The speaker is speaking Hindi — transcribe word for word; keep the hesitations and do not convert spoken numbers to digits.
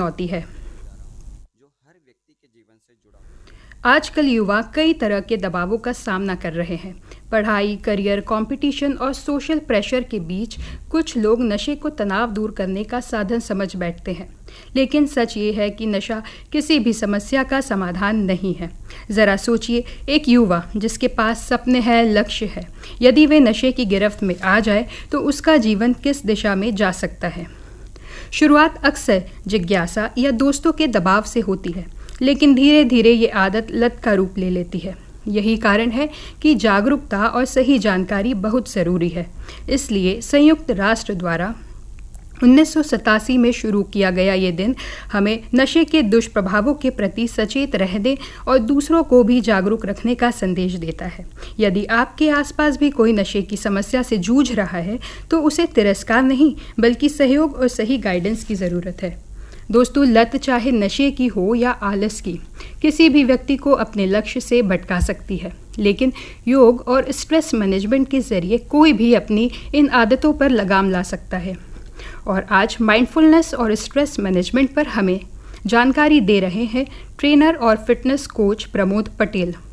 चुनौती है। आजकल युवा कई तरह के दबावों का सामना कर रहे हैं। पढ़ाई, करियर, कंपटीशन और सोशल प्रेशर के बीच कुछ लोग नशे को तनाव दूर करने का साधन समझ बैठते हैं। लेकिन सच ये है कि नशा किसी भी समस्या का समाधान नहीं है। ज़रा सोचिए, एक युवा जिसके पास सपने हैं, लक्ष्य है, यदि वे नशे की गिरफ्त में आ जाए तो उसका जीवन किस दिशा में जा सकता है। शुरुआत अक्सर जिज्ञासा या दोस्तों के दबाव से होती है, लेकिन धीरे धीरे ये आदत लत का रूप ले लेती है। यही कारण है कि जागरूकता और सही जानकारी बहुत ज़रूरी है। इसलिए संयुक्त राष्ट्र द्वारा उन्नीस सौ सतासी में शुरू किया गया ये दिन हमें नशे के दुष्प्रभावों के प्रति सचेत रहने और दूसरों को भी जागरूक रखने का संदेश देता है। यदि आपके आसपास भी कोई नशे की समस्या से जूझ रहा है तो उसे तिरस्कार नहीं, बल्कि सहयोग और सही गाइडेंस की ज़रूरत है। दोस्तों, लत चाहे नशे की हो या आलस की, किसी भी व्यक्ति को अपने लक्ष्य से भटका सकती है। लेकिन योग और स्ट्रेस मैनेजमेंट के ज़रिए कोई भी अपनी इन आदतों पर लगाम ला सकता है। और आज माइंडफुलनेस और स्ट्रेस मैनेजमेंट पर हमें जानकारी दे रहे हैं ट्रेनर और फिटनेस कोच प्रमोद पटेल।